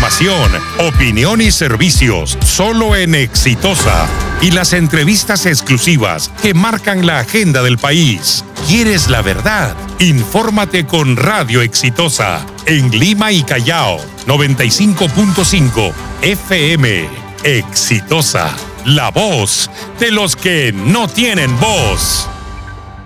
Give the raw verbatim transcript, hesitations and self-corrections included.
información, opinión y servicios solo en Exitosa. Y las entrevistas exclusivas que marcan la agenda del país. ¿Quieres la verdad? Infórmate con Radio Exitosa en Lima y Callao, noventa y cinco punto cinco F M. Exitosa, la voz de los que no tienen voz.